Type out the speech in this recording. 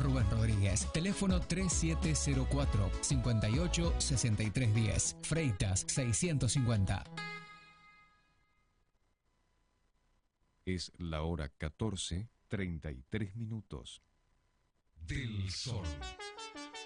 Rubén Rodríguez. Teléfono 3704 58 63 10. Freitas 650. Es la hora 14:33. Del Sol.